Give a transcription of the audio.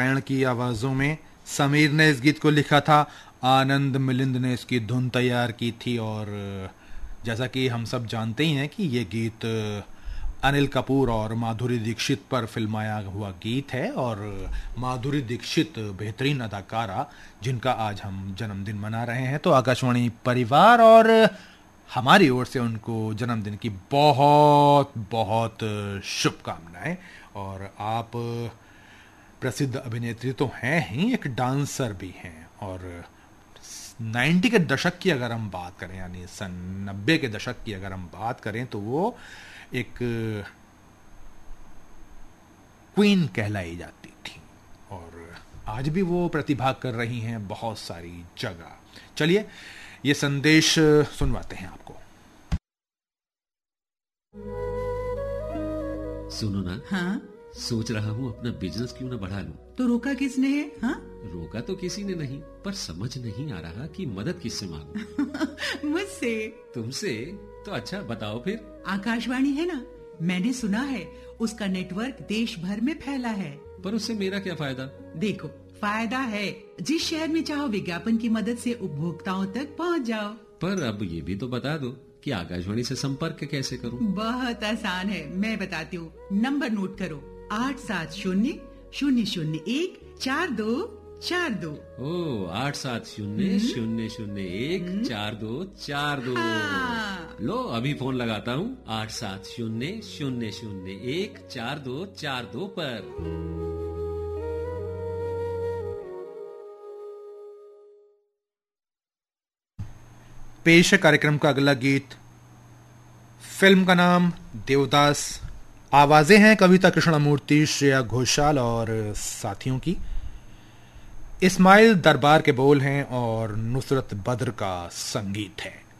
नारायण की आवाजों में समीर ने इस गीत को लिखा था, आनंद मिलिंद ने इसकी धुन तैयार की थी। और जैसा कि हम सब जानते ही हैं कि ये गीत अनिल कपूर और माधुरी दीक्षित पर फिल्माया हुआ गीत है। और माधुरी दीक्षित बेहतरीन अदाकारा जिनका आज हम जन्मदिन मना रहे हैं, तो आकाशवाणी परिवार और हमारी ओर से उनको जन्मदिन की बहुत बहुत शुभकामनाएं। और आप प्रसिद्ध अभिनेत्री तो हैं ही, एक डांसर भी हैं। और 90 के दशक की अगर हम बात करें, यानी सन 90 के दशक की अगर हम बात करें, तो वो एक क्वीन कहलाई जाती थी और आज भी वो प्रतिभा कर रही हैं बहुत सारी जगह। चलिए ये संदेश सुनवाते हैं आपको। सुनो ना। हाँ? सोच रहा हूँ अपना बिजनेस क्यों ना बढ़ा लूं। तो रोका किसने है? हाँ? रोका तो किसी ने नहीं, पर समझ नहीं आ रहा कि मदद किससे मांगूं। मुझसे। तुमसे? तो अच्छा बताओ फिर। आकाशवाणी है ना, मैंने सुना है उसका नेटवर्क देश भर में फैला है। पर उससे मेरा क्या फायदा? देखो, फायदा है, जिस शहर में चाहो विज्ञापन की मदद से उपभोक्ताओं तक पहुंच जाओ। पर अब ये भी तो बता दो कि आकाशवाणी से संपर्क कैसे करूं? बहुत आसान है, मैं बताती हूँ। नंबर नोट करो, 870-001-4242। ओ 870-001-4242। हाँ। लो अभी फोन लगाता हूँ 870-001-4242 पर। पेश है कार्यक्रम का अगला गीत। फिल्म का नाम देवदास। आवाजें हैं कविता कृष्णमूर्ति, श्रेया घोषाल और साथियों की। इस्माइल दरबार के बोल हैं और नुसरत बद्र का संगीत है।